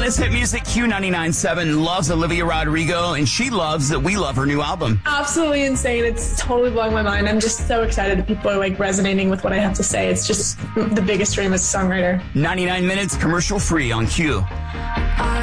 Hottest hit music, Q99.7 loves Olivia Rodrigo, and she loves that we love her new album. Absolutely insane. It's totally blowing my mind. I'm just so excited that people are like resonating with what I have to say. It's just the biggest dream as a songwriter. 99 minutes commercial free on Q.